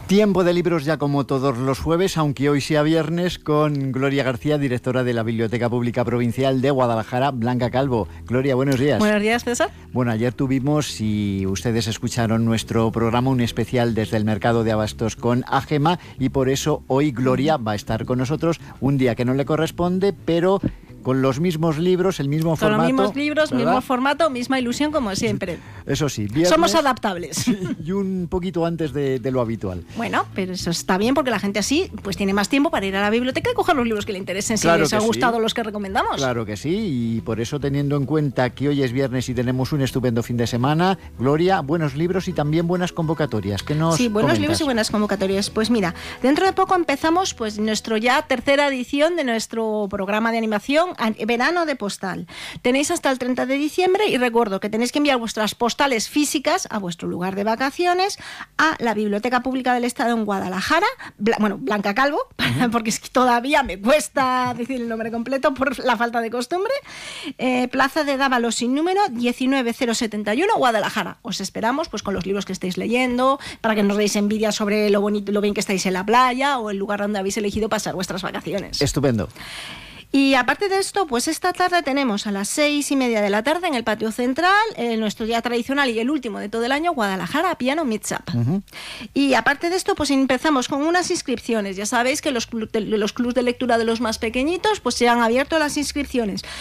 Tiempo de libros ya como todos los jueves, aunque hoy sea viernes, con Gloria García, directora de la Biblioteca Pública Provincial de Guadalajara, Blanca Calvo. Gloria, buenos días. Buenos días, César. Bueno, ayer tuvimos, si ustedes escucharon nuestro programa, un especial desde el Mercado de Abastos con AGEMA, y por eso hoy Gloria va a estar con nosotros un día que no le corresponde, pero con los mismos libros, el mismo formato. Con los mismos libros, ¿verdad? Mismo formato, misma ilusión como siempre. Eso sí, viernes, somos adaptables. Y un poquito antes de lo habitual. Bueno, pero eso está bien porque la gente así pues tiene más tiempo para ir a la biblioteca y coger los libros que le interesen, si Claro les ha que gustado sí. los que recomendamos. Claro que sí, y por eso, teniendo en cuenta que hoy es viernes y tenemos un estupendo fin de semana, Gloria, buenos libros y también buenas convocatorias. ¿Qué nos Sí, buenos comentas? libros y buenas convocatorias. Pues mira, dentro de poco empezamos pues nuestro ya tercera edición de nuestro programa de animación Verano de Postal. Tenéis hasta el 30 de diciembre y recuerdo que tenéis que enviar vuestras postales físicas a vuestro lugar de vacaciones, a la Biblioteca Pública del Estado en Guadalajara, Blanca Calvo, porque es que todavía me cuesta decir el nombre completo por la falta de costumbre, Plaza de Dávalos sin número 19071, Guadalajara. Os esperamos pues con los libros que estáis leyendo, para que nos deis envidia sobre lo bonito, lo bien que estáis en la playa o el lugar donde habéis elegido pasar vuestras vacaciones. Estupendo. Y aparte de esto, pues esta tarde tenemos a las 6:30 de la tarde en el patio central, nuestro día tradicional y el último de todo el año, Guadalajara Piano Meets Up. Y aparte de esto, pues empezamos con unas inscripciones. Ya sabéis que los clubs de lectura de los más pequeñitos, pues se han abierto las inscripciones.